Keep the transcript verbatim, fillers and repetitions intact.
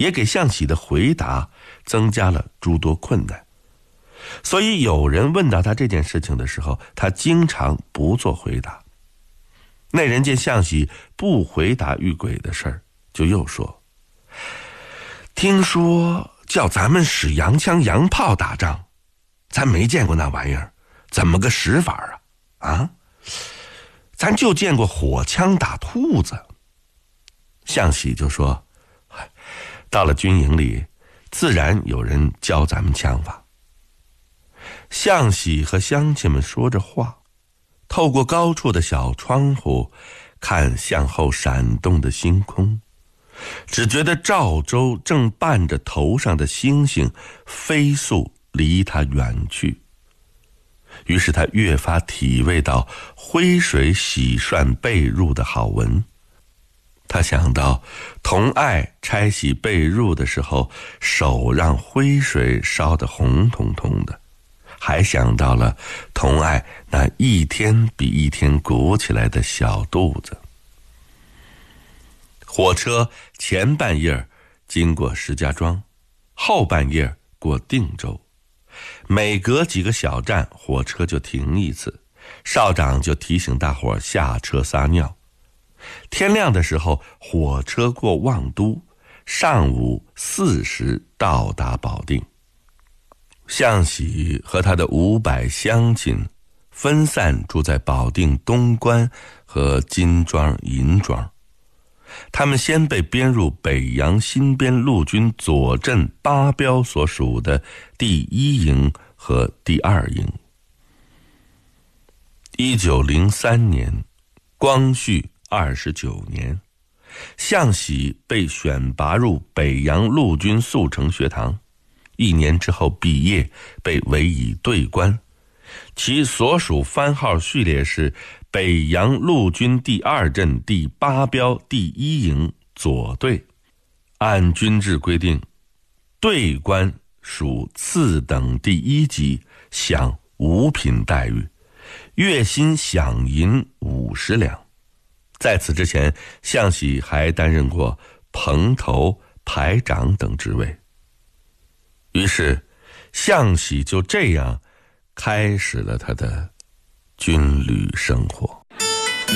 也给项喜的回答增加了诸多困难。所以有人问到他这件事情的时候，他经常不做回答。那人见项喜不回答遇鬼的事儿，就又说：听说叫咱们使洋枪洋炮打仗，咱没见过那玩意儿，怎么个使法啊？啊，咱就见过火枪打兔子。项喜就说：到了军营里，自然有人教咱们枪法。项喜和乡亲们说着话，透过高处的小窗户看向后闪动的星空，只觉得赵州正伴着头上的星星飞速离他远去。于是他越发体味到灰水洗涮被褥的好闻。他想到童爱拆洗被褥的时候，手让灰水烧得红彤彤的，还想到了童爱那一天比一天鼓起来的小肚子。火车前半夜经过石家庄，后半夜过定州，每隔几个小站火车就停一次，少长就提醒大伙下车撒尿。天亮的时候，火车过望都，上午四时到达保定。项喜和他的五百乡亲分散住在保定东关和金庄、银庄。他们先被编入北洋新编陆军左镇八标所属的第一营和第二营。一九零三年，光绪二十九年，项喜被选拔入北洋陆军速成学堂，一年之后毕业，被委以队官，其所属番号序列是北洋陆军第二镇第八标第一营左队。按军制规定，队官属次等第一级，享五品待遇，月薪饷银五十两。在此之前，项喜还担任过棚头、排长等职位。于是项喜就这样开始了他的军旅生活。